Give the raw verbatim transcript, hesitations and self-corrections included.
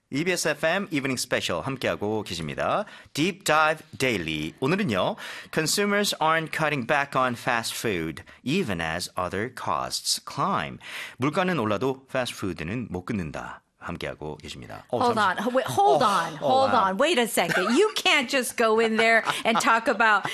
이비에스 에프엠 Evening Special 함께하고 계십니다. Deep Dive Daily. 오늘은요. Consumers aren't cutting back on fast food even as other costs climb. 물가는 올라도 패스트푸드는 못 끊는다. 함께하고 계십니다. 어, hold 잠시... on, wait, hold 어, on, 어, hold wow. on. Wait a second. You can't just go in there and talk about